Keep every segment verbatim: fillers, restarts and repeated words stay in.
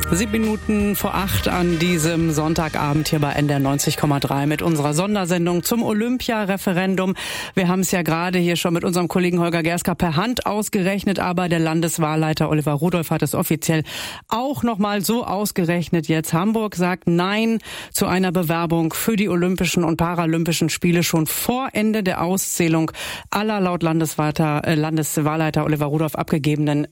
Sieben Minuten vor acht an diesem Sonntagabend hier bei N D R neunzig Komma drei mit unserer Sondersendung zum Olympia-Referendum. Wir haben es ja gerade hier schon mit unserem Kollegen Holger Gerska per Hand ausgerechnet, aber der Landeswahlleiter Oliver Rudolph hat es offiziell auch nochmal so ausgerechnet jetzt. Hamburg sagt Nein zu einer Bewerbung für die Olympischen und Paralympischen Spiele schon vor Ende der Auszählung aller laut Landeswahlleiter, äh, Landeswahlleiter Oliver Rudolph abgegebenen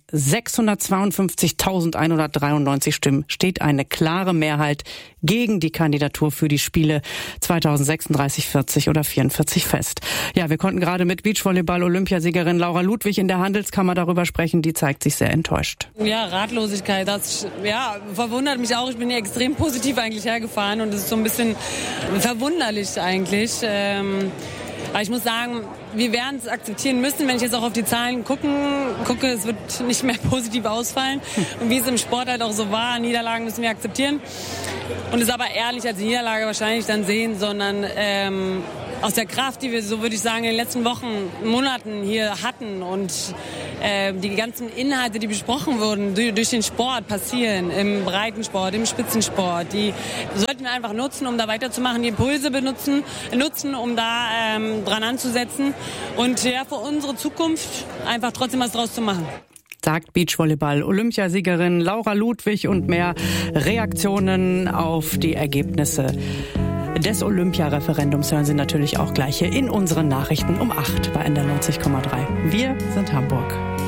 sechshundertzweiundfünfzigtausendeinhundertdreiundneunzig Stimmen steht eine klare Mehrheit gegen die Kandidatur für die Spiele zweitausendsechsunddreißig, vierzig oder vierundvierzig fest. Ja, wir konnten gerade mit Beachvolleyball-Olympiasiegerin Laura Ludwig in der Handelskammer darüber sprechen. Die zeigt sich sehr enttäuscht. Ja, Ratlosigkeit, das ja, verwundert mich auch. Ich bin ja extrem positiv eigentlich hergefahren und es ist so ein bisschen verwunderlich eigentlich. Ähm Aber ich muss sagen, wir werden es akzeptieren müssen, wenn ich jetzt auch auf die Zahlen gucken, gucke, es wird nicht mehr positiv ausfallen. Und wie es im Sport halt auch so war, Niederlagen müssen wir akzeptieren. Und es aber ehrlich als Niederlage wahrscheinlich dann sehen, sondern ähm, aus der Kraft, die wir, so würde ich sagen, in den letzten Wochen, Monaten hier hatten und äh, die ganzen Inhalte, die besprochen wurden, durch, durch den Sport passieren, im Breitensport, im Spitzensport, die sollten wir einfach nutzen, um da weiterzumachen, die Impulse benutzen, nutzen, um da ähm, dran anzusetzen und ja, für unsere Zukunft einfach trotzdem was draus zu machen. Sagt Beachvolleyball-Olympiasiegerin Laura Ludwig und mehr Reaktionen auf die Ergebnisse des Olympia-Referendums hören Sie natürlich auch gleich hier in unseren Nachrichten um acht bei N D R neunzig Komma drei. Wir sind Hamburg.